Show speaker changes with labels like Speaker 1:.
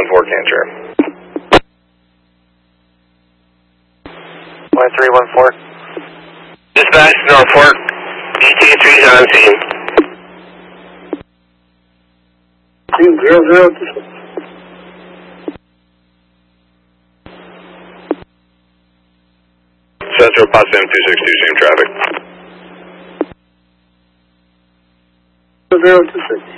Speaker 1: Cancer.
Speaker 2: 1314.
Speaker 3: Dispatch Norfolk, ET3 is on scene.
Speaker 4: 00.
Speaker 1: Central Potsdam 262, same traffic.
Speaker 4: 026.